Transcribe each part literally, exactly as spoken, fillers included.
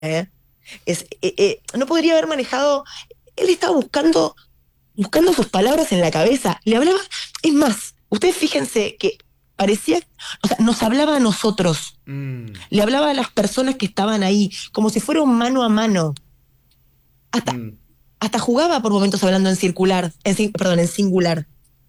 ¿eh? Es, eh, eh, no podría haber manejado, él estaba buscando, buscando sus palabras en la cabeza, le hablaba, es más, ustedes fíjense que parecía, o sea, nos hablaba a nosotros, Mm. le hablaba a las personas que estaban ahí, como si fuera un mano a mano, hasta, Mm. hasta jugaba por momentos hablando en circular, en, sin- perdón, en singular.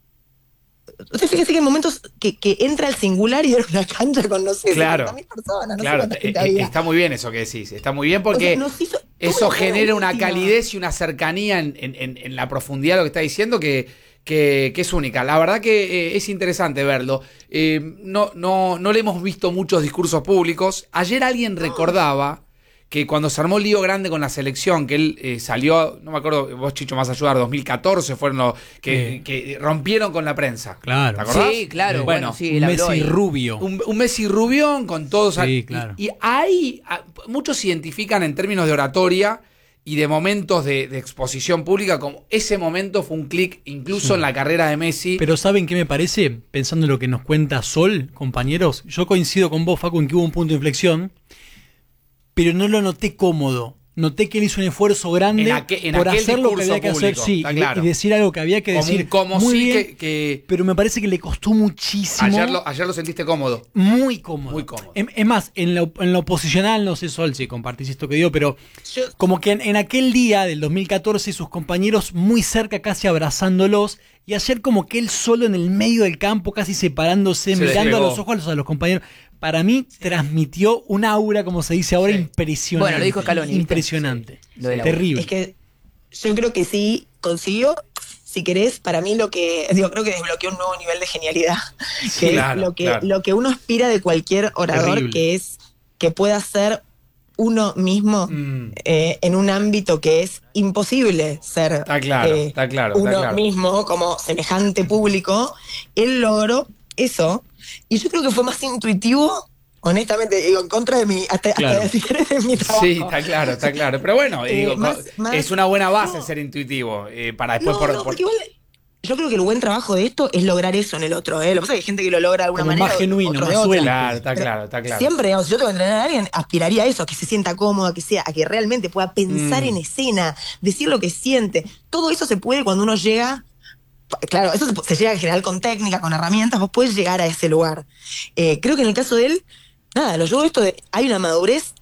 Ustedes fíjense que hay momentos que, que entra el singular y era una cancha con, no sé, Claro, cincuenta mil personas, no sé claro, cuánta eh, gente eh, había. está muy bien eso que decís, está muy bien O sea, porque nos hizo toda eso una cara genera una íntima. calidez y una cercanía en, en- en- en la profundidad de lo que está diciendo que, que- que es única. La verdad que eh, es interesante verlo. Eh, no, no, no le hemos visto muchos discursos públicos. Ayer alguien recordaba que cuando se armó el lío grande con la selección, que él eh, salió, no me acuerdo, vos Chicho más ayudar, dos mil catorce fueron los que, Eh. que rompieron con la prensa. Claro. ¿Te acordás? Sí, claro, Eh, bueno, bueno, sí, un él habló Messi ahí. rubio. Un, un Messi rubión con todos. Sí, y, claro. y ahí a- muchos se identifican en términos de oratoria y de momentos de, de exposición pública, como ese momento fue un clic incluso Sí. en la carrera de Messi. Pero ¿saben qué me parece? Pensando en lo que nos cuenta Sol, compañeros, yo coincido con vos, Facu, en que hubo un punto de inflexión, pero no lo noté cómodo. Noté que él hizo un esfuerzo grande En aque- en por aquel hacer lo que discurso había que hacer, público, sí, está y, claro. y decir algo que había que como, decir. como muy sí bien, que, que pero me parece que le costó muchísimo. ayer, lo, ayer lo sentiste cómodo. Muy cómodo. Muy cómodo. Es, es más, en lo, en lo oposicional, no sé, Sol, si compartís esto que digo, pero Yo- como que en, en aquel día del dos mil catorce, sus compañeros muy cerca, casi abrazándolos, y ayer como que él solo en el medio del campo, casi separándose, Se mirando a despegó. los ojos a los, a los compañeros. Para mí transmitió un aura, como se dice ahora, Sí. impresionante. Bueno, lo dijo Scaloni, ¿viste? Impresionante. Lo de la aura. Terrible. Es que yo creo que sí consiguió, si querés, para mí lo que, digo, creo que desbloqueó un nuevo nivel de genialidad, que claro, es lo que, claro. lo que uno aspira de cualquier orador, Terrible. que es que pueda ser uno mismo Mm. eh, en un ámbito que es imposible ser Está claro, eh, está claro, está uno claro. mismo como semejante público. Él logró eso y yo creo que fue más intuitivo, honestamente, digo, en contra de mi, hasta, Claro. hasta decir de mi trabajo. Sí, está claro, está claro. Pero bueno, Eh, digo, más- co- más- es una buena base no. ser intuitivo. eh, para después No, por, no, por- porque igual yo creo que el buen trabajo de esto es lograr eso en el otro, ¿eh? Lo que pasa es que hay gente que lo logra de alguna Como manera. más genuino, otros más de otra. suelto. Claro, está Pero claro, está claro. Siempre, digamos, si yo tengo que entrenar a alguien, aspiraría a eso, a que se sienta cómodo, a que sea, a que realmente pueda pensar Mm. en escena, decir lo que siente. Todo eso se puede cuando uno llega. Claro, eso se, se llega en general con técnica, con herramientas, vos podés llegar a ese lugar. Eh, creo que en el caso de él, nada, lo llevo esto de. Hay una madurez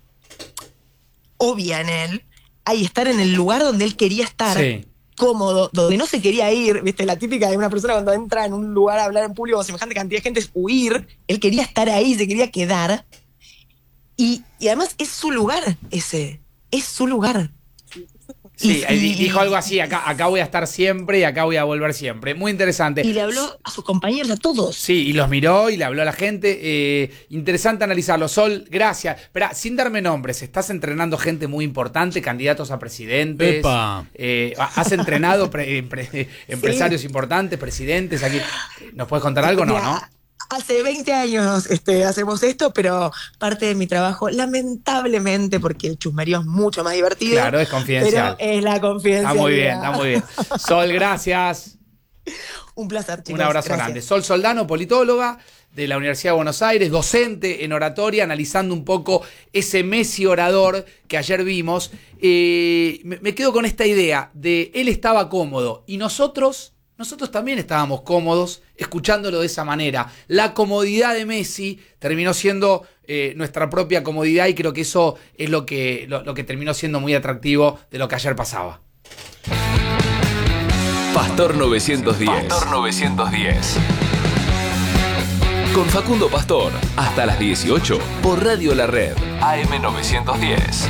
obvia en él, hay estar en el lugar donde él quería estar. Sí. Cómodo, donde no se quería ir, viste, la típica de una persona cuando entra en un lugar a hablar en público con semejante cantidad de gente es huir, él quería estar ahí, se quería quedar, y, y además es su lugar ese, es su lugar. Sí, Y- ahí di- y- dijo algo así, acá, acá voy a estar siempre y acá voy a volver siempre. Muy interesante. Y le habló a sus compañeros, a todos. Sí, y los miró y le habló a la gente. Eh, interesante analizarlo. Sol, gracias. Espera, sin darme nombres, ¿estás entrenando gente muy importante, candidatos a presidentes? Epa. Eh, ¿Has entrenado pre- pre- empresarios importantes, presidentes? Aquí, ¿nos puedes contar algo? No, Mira, ¿no? Hace veinte años este, hacemos esto, pero parte de mi trabajo, lamentablemente, porque el chusmerío es mucho más divertido. Claro, es confidencial. Pero es la confidencialidad. Está muy bien, está muy bien. Sol, gracias. Un placer, chicos. Un abrazo Gracias. grande. Sol Soldano, politóloga de la Universidad de Buenos Aires, docente en oratoria, analizando un poco ese Messi orador que ayer vimos. Eh, me, me quedo con esta idea de él estaba cómodo y nosotros, nosotros también estábamos cómodos escuchándolo de esa manera. La comodidad de Messi terminó siendo eh, nuestra propia comodidad y creo que eso es lo que, lo, lo que terminó siendo muy atractivo de lo que ayer pasaba. Pastor novecientos diez. Pastor novecientos diez. Con Facundo Pastor, hasta las dieciocho, por Radio La Red, A M novecientos diez.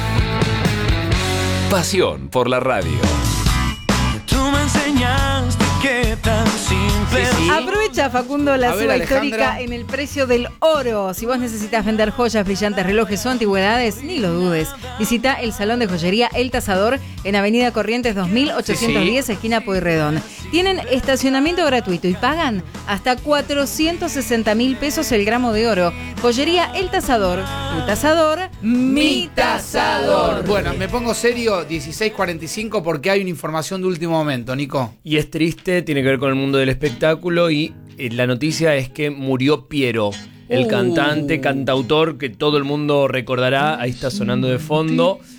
Pasión por la radio. Tú me enseñaste que tan simple Sí, sí. Aprovecha, Facundo, la A ver, suba Alejandra. histórica en el precio del oro. Si vos necesitas vender joyas, brillantes, relojes o antigüedades, ni lo dudes. Visita el Salón de Joyería El Tasador en Avenida Corrientes dos mil ochocientos diez, Sí, sí. esquina Pueyrredón. Tienen estacionamiento gratuito y pagan hasta cuatrocientos sesenta mil pesos el gramo de oro. Joyería El Tasador. El Tasador, mi tasador. Bueno, me pongo serio, dieciséis cuarenta y cinco, porque hay una información de último momento, Nico. Y es triste, tiene que ver con el mundo del espectáculo y eh, la noticia es que murió Piero. el Uh. cantante, cantautor que todo el mundo recordará. Ahí está sonando de fondo.